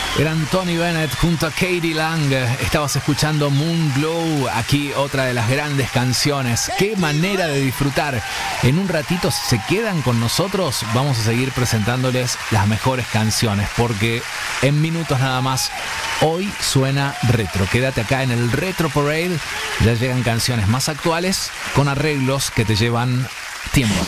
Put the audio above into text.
Eran Tony Bennett junto a Katie Lang. Estabas escuchando Moon Glow. Aquí otra de las grandes canciones. Qué manera de disfrutar. En un ratito, si se quedan con nosotros, vamos a seguir presentándoles las mejores canciones, porque en minutos nada más hoy suena retro. Quédate acá en el Retro Parade. Ya llegan canciones más actuales con arreglos que te llevan tiempo.